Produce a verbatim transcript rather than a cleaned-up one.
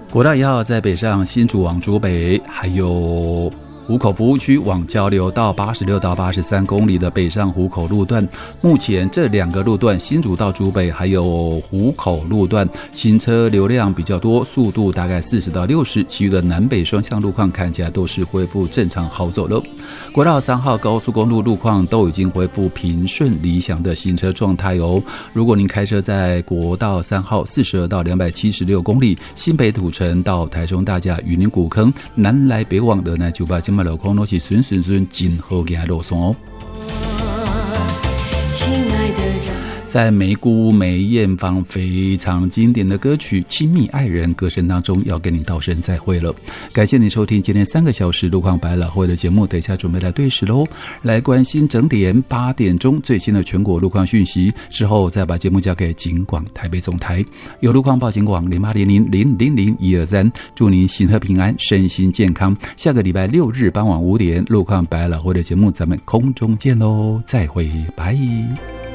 国道一号在北上新竹往竹北，还有湖口服务区往交流道八十六到八十三公里的北上湖口路段，目前这两个路段新竹到竹北还有湖口路段行车流量比较多，速度大概四十到六十，其余的南北双向路况看起来都是恢复正常好走了。国道三号高速公路路况都已经恢复平顺理想的行车状态哦。如果您开车在国道三号四十二到两百七十六公里新北土城到台中大甲云林古坑南来北往的呢，就把今路况都是顺顺顺真好行的路线哦。在梅姑梅艳芳非常经典的歌曲《亲密爱人》歌声当中，要跟你道声再会了。感谢你收听今天三个小时路况百老汇的节目，等一下准备来对时喽，来关心整点八点钟最新的全国路况讯息，之后再把节目交给警广台北总台，有路况报警广零八零零零零零一二三，祝您行车平安，身心健康。下个礼拜六日傍晚五点，路况百老汇的节目咱们空中见喽，再会，拜。